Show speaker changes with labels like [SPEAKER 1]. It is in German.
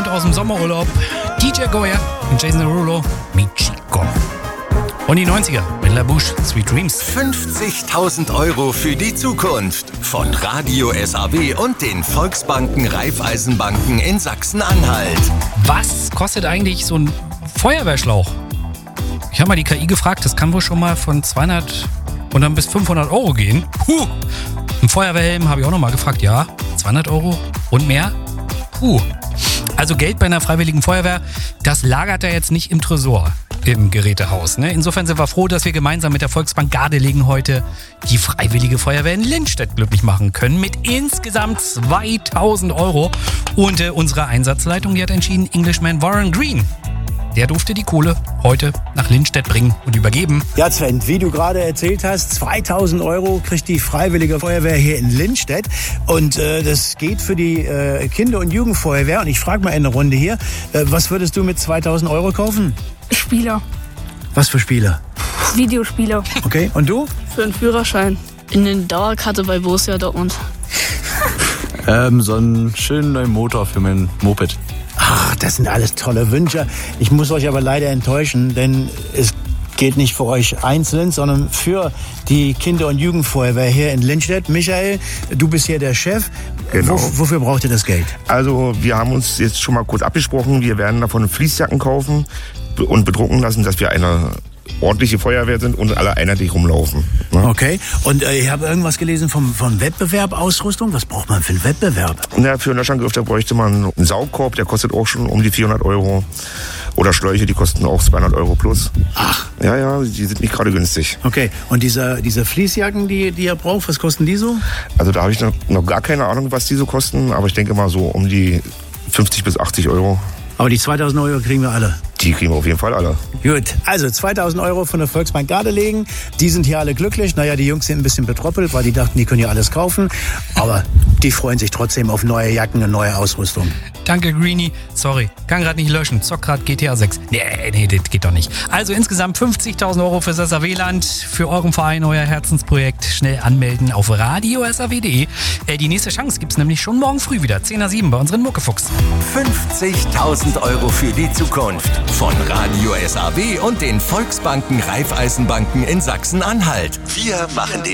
[SPEAKER 1] Sound aus dem Sommerurlaub. DJ Goya und Jason Derulo, Mi Chico. Und die 90er mit La Bouche, Sweet Dreams.
[SPEAKER 2] 50.000 Euro für die Zukunft von Radio SAW und den Volksbanken Raiffeisenbanken in Sachsen-Anhalt.
[SPEAKER 1] Was kostet eigentlich so ein Feuerwehrschlauch? Ich habe mal die KI gefragt, das kann wohl schon mal von 200 und dann bis 500 Euro gehen. Ein Feuerwehrhelm habe ich auch noch mal gefragt, ja, 200 Euro und mehr? Also Geld bei einer freiwilligen Feuerwehr, das lagert er jetzt nicht im Tresor im Gerätehaus. Ne? Insofern sind wir froh, dass wir gemeinsam mit der Volksbank Gardelegen heute die Freiwillige Feuerwehr in Lindstedt glücklich machen können mit insgesamt 2.000 Euro. Und unsere Einsatzleitung, die hat entschieden, Englishman Warren Green, der durfte die Kohle heute nach Lindstedt bringen und übergeben.
[SPEAKER 3] Ja, Sven, wie du gerade erzählt hast, 2.000 Euro kriegt die Freiwillige Feuerwehr hier in Lindstedt. Und das geht für die Kinder- und Jugendfeuerwehr. Und ich frage mal in der Runde hier, was würdest du mit 2.000 Euro kaufen?
[SPEAKER 4] Spieler.
[SPEAKER 3] Was für Spieler?
[SPEAKER 4] Videospieler.
[SPEAKER 3] Okay, und du?
[SPEAKER 4] Für einen Führerschein. In den Dauerkarte bei Borussia Dortmund.
[SPEAKER 5] So einen schönen neuen Motor für mein Moped.
[SPEAKER 3] Ach, das sind alles tolle Wünsche. Ich muss euch aber leider enttäuschen, denn es geht nicht für euch einzeln, sondern für die Kinder- und Jugendfeuerwehr hier in Lindstedt. Michael, du bist hier der Chef.
[SPEAKER 6] Genau.
[SPEAKER 3] Wofür braucht ihr das Geld?
[SPEAKER 6] Also wir haben uns jetzt schon mal kurz abgesprochen. Wir werden davon Fließjacken kaufen und bedrucken lassen, dass wir eine ordentliche Feuerwehr sind und alle einheitlich rumlaufen. Ne?
[SPEAKER 3] Okay. Und ich habe irgendwas gelesen vom Wettbewerb Ausrüstung. Was braucht man für einen Wettbewerb?
[SPEAKER 6] Na, für einen Löschangriff, da bräuchte man einen Saugkorb, der kostet auch schon um die 400 Euro. Oder Schläuche, die kosten auch 200 Euro plus.
[SPEAKER 3] Ach.
[SPEAKER 6] Ja, die sind nicht gerade günstig.
[SPEAKER 3] Okay. Und diese Fließjacken, die ihr braucht, was kosten die so?
[SPEAKER 6] Also da habe ich noch gar keine Ahnung, was die so kosten. Aber ich denke mal so um die 50 bis 80 Euro.
[SPEAKER 3] Aber die 2.000 Euro kriegen wir alle.
[SPEAKER 6] Die kriegen wir auf jeden Fall alle.
[SPEAKER 3] Gut, also 2.000 Euro von der Volksbank Gardelegen. Die sind hier alle glücklich. Naja, die Jungs sind ein bisschen betroppelt, weil die dachten, die können ja alles kaufen. Aber die freuen sich trotzdem auf neue Jacken und neue Ausrüstung.
[SPEAKER 1] Danke, Greenie. Sorry, kann gerade nicht löschen. Zock gerade GTA 6. Nee, das geht doch nicht. Also insgesamt 50.000 Euro für SAW-Land, für euren Verein, euer Herzensprojekt. Schnell anmelden auf radiosaw.de. Die nächste Chance gibt's nämlich schon morgen früh wieder. 10:07 bei unseren Muckefuchs.
[SPEAKER 2] 50.000 Euro für die Zukunft von Radio SAW und den Volksbanken Raiffeisenbanken in Sachsen-Anhalt. Wir machen den